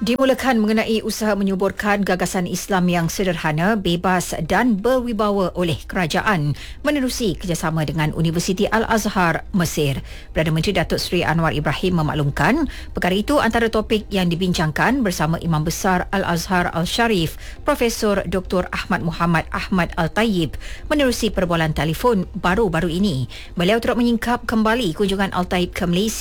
Dimulakan mengenai usaha menyuburkan gagasan Islam yang sederhana, bebas dan berwibawa oleh kerajaan menerusi kerjasama dengan Universiti Al-Azhar, Mesir. Perdana Menteri Datuk Seri Anwar Ibrahim memaklumkan perkara itu antara topik yang dibincangkan bersama Imam Besar Al-Azhar Al-Sharif, Profesor Dr. Ahmad Muhammad Ahmad Al-Tayyib menerusi perbualan telefon baru-baru ini. Beliau turut menyingkap kembali kunjungan Al-Tayyib ke Malaysia